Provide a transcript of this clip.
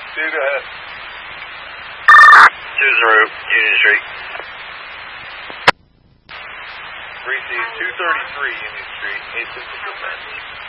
Two, go ahead. 20 Union Street. 3C 233 Union Street, 860%.